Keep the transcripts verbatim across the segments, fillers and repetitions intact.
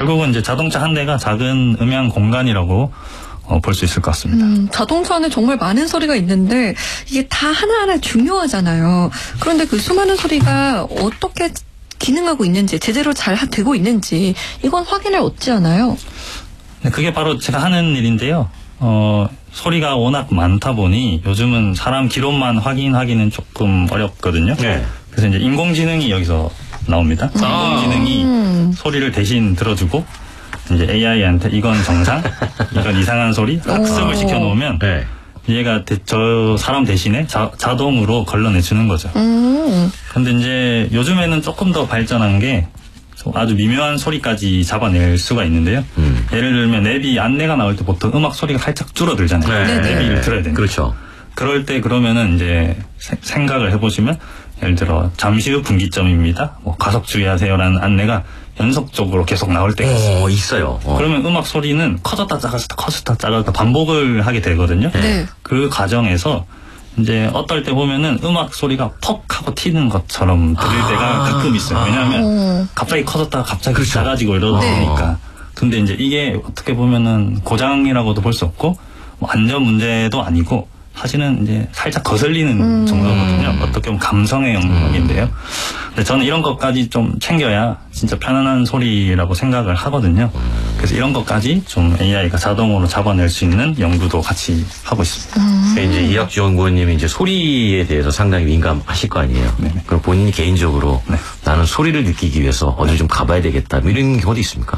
결국은 이제 자동차 한 대가 작은 음향 공간이라고 어, 볼 수 있을 것 같습니다. 음, 자동차는 정말 많은 소리가 있는데 이게 다 하나하나 중요하잖아요. 그런데 그 수많은 소리가 어떻게 기능하고 있는지, 제대로 잘 되고 있는지 이건 확인을 얻지 않아요. 네, 그게 바로 제가 하는 일인데요. 어, 소리가 워낙 많다 보니 요즘은 사람 기록만 확인하기는 조금 어렵거든요. 네. 그래서 이제 인공지능이 여기서 나옵니다. 아. 인공지능이 음. 소리를 대신 들어주고 이제 에이아이한테 이건 정상, 이건 이상한 소리 학습을 시켜놓으면 네. 얘가 대, 저 사람 대신에 자, 자동으로 걸러내주는 거죠. 음. 근데 이제 요즘에는 조금 더 발전한 게 아주 미묘한 소리까지 잡아낼 수가 있는데요. 음. 예를 들면 내비 안내가 나올 때 보통 음악 소리가 살짝 줄어들잖아요. 네. 내비를 들어야 되는. 그렇죠. 그럴 때 그러면은 이제 세, 생각을 해보시면 예를 들어 잠시 후 분기점입니다. 뭐 가속 주의하세요라는 안내가 연속적으로 계속 나올 때가 있어요. 어, 있어요. 어. 그러면 음악 소리는 커졌다 작아졌다 커졌다 작아졌다 반복을 하게 되거든요. 네. 그 과정에서 이제 어떨 때 보면은 음악 소리가 퍽 하고 튀는 것처럼 들릴 아. 때가 가끔 있어요. 왜냐하면 어. 갑자기 커졌다가 갑자기 그렇죠. 작아지고 이러다 보니까. 네. 근데 이제 이게 어떻게 보면은 고장이라고도 볼 수 없고 뭐 안전 문제도 아니고 사실은 이제 살짝 거슬리는 음. 정도거든요. 어떻게 보면 감성의 영역인데요. 근데 저는 이런 것까지 좀 챙겨야 진짜 편안한 소리라고 생각을 하거든요. 그래서 이런 것까지 좀 에이아이가 자동으로 잡아낼 수 있는 연구도 같이 하고 있습니다. 음. 이제 이학주 연구원님이 이제 소리에 대해서 상당히 민감하실 거 아니에요. 네네. 그럼 본인이 개인적으로 네. 나는 소리를 느끼기 위해서 어딜 좀 가봐야 되겠다. 이런 경우도 있습니까?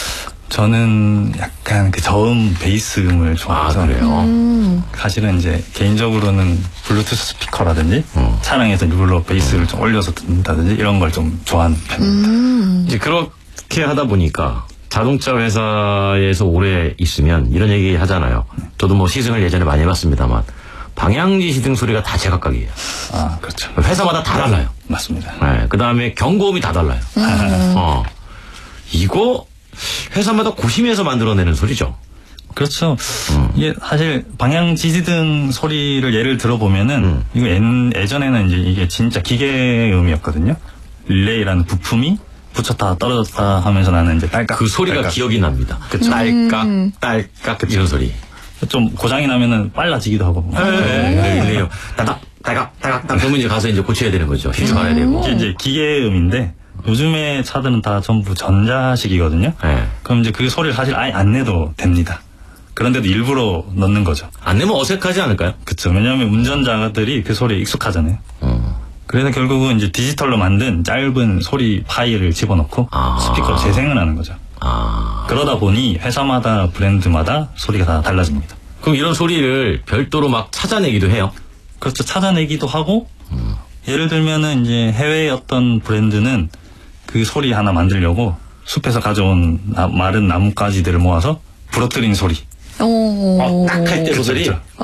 저는 약간 그 저음 베이스음을 좋아해서 아, 그래요? 음. 사실은 이제 개인적으로는 블루투스 스피커라든지 음. 차량에서 일부러 베이스를 음. 좀 올려서 듣는다든지 이런 걸 좀 좋아하는 편입니다. 음. 이제 그렇게 하다 보니까 자동차 회사에서 오래 있으면 이런 얘기 하잖아요. 저도 뭐 시승을 예전에 많이 해봤습니다만 방향지 시등 소리가 다 제각각이에요. 아, 그렇죠. 회사마다 다 달라요. 맞습니다. 네, 그 다음에 경고음이 다 달라요. 음. 어. 이거 회사마다 고심해서 만들어내는 소리죠. 그렇죠. 음. 이게 사실 방향 지지등 소리를 예를 들어보면은 음. 이거 예, 예전에는 이제 이게 진짜 기계음이었거든요. 릴레이라는 부품이 붙였다 떨어졌다 하면서 나는 이제 딸깍. 그 소리가 딸깍. 기억이 납니다. 그쵸. 딸깍 딸깍 그쵸. 이런 소리. 좀 고장이 나면은 빨라지기도 하고. 네. 릴레이요. 따닥 따닥 따닥 따닥 그러면 이제 가서 이제 고쳐야 되는 거죠. 휴지 갈아야 되고. 이게 이제 기계음인데. 요즘에 차들은 다 전부 전자식이거든요. 네. 그럼 이제 그 소리를 사실 아예 안 내도 됩니다. 그런데도 일부러 넣는 거죠. 안 내면 어색하지 않을까요? 그렇죠. 왜냐하면 운전자들이 그 소리에 익숙하잖아요. 음. 그래서 결국은 이제 디지털로 만든 짧은 소리 파일을 집어넣고 아. 스피커로 재생을 하는 거죠. 아. 그러다 보니 회사마다 브랜드마다 소리가 다 달라집니다. 그럼 이런 소리를 별도로 막 찾아내기도 해요? 그렇죠. 찾아내기도 하고 음. 예를 들면은 이제 해외의 어떤 브랜드는 그 소리 하나 만들려고 숲에서 가져온 나, 마른 나뭇가지들을 모아서 부러뜨린 소리. 오. 어, 딱 할 때 그 소리?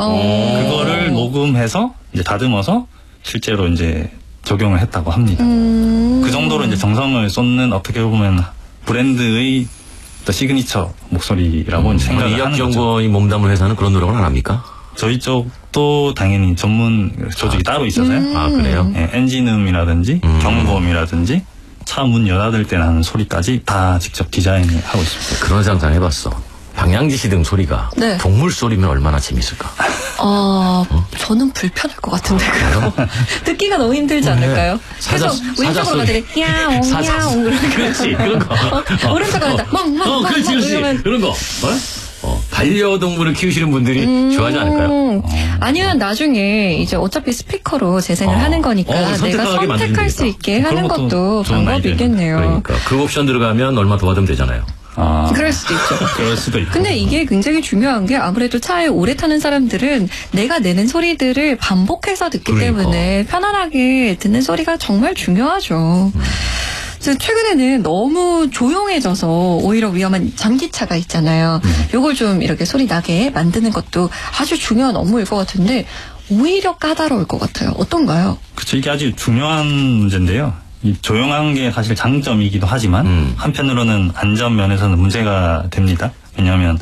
그거를 녹음해서 이제 다듬어서 실제로 이제 적용을 했다고 합니다. 음. 그 정도로 이제 정성을 쏟는 어떻게 보면 브랜드의 시그니처 목소리라고 음. 생각을 하는 거죠. 이학정권이 몸담을 회사는 그런 노력을 안 합니까? 저희 쪽도 당연히 전문 조직이 아, 따로 있어서요. 음. 아, 그래요? 네, 엔진음이라든지 음. 경고음이라든지 차 문 열어닫을 때 나는 소리까지 다 직접 디자인을 하고 있습니다. 그런 상상 해봤어. 방향지시 등 소리가 네. 동물 소리면 얼마나 재밌을까? 어, 어? 저는 불편할 것 같은데 그거 듣기가 너무 힘들지 않을까요? 사자, 그래서 왼쪽으로 가더니 야옹 사자, 야옹 그렇지 그런 거. 어, 오른쪽으로 가다 멍멍 어, 그렇지 그렇지 이러면... 그런 거. 어? 어, 반려동물을 키우시는 분들이 음... 좋아하지 않을까요? 어. 아니면 나중에 이제 어차피 스피커로 재생을 어. 하는 거니까 어, 내가 선택할 수 있게 하는 것도 방법이 있겠네요. 그러니까 그 옵션 들어가면 얼마 도와주면 되잖아요. 아. 그럴 수도 있죠. 그럴 수도 있고. 근데 이게 굉장히 중요한 게 아무래도 차에 오래 타는 사람들은 내가 내는 소리들을 반복해서 듣기 그러니까. 때문에 편안하게 듣는 소리가 정말 중요하죠. 음. 최근에는 너무 조용해져서 오히려 위험한 전기차가 있잖아요. 음. 요걸 좀 이렇게 소리 나게 만드는 것도 아주 중요한 업무일 것 같은데 오히려 까다로울 것 같아요. 어떤가요? 그렇죠. 이게 아주 중요한 문제인데요. 이 조용한 게 사실 장점이기도 하지만 음. 한편으로는 안전 면에서는 문제가 됩니다. 왜냐하면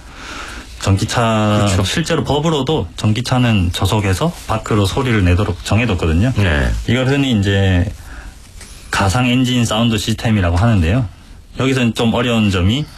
전기차 그렇죠. 실제로 법으로도 전기차는 저속에서 밖으로 소리를 내도록 정해뒀거든요. 네. 이걸 흔히 이제 가상 엔진 사운드 시스템이라고 하는데요. 여기서는 좀 어려운 점이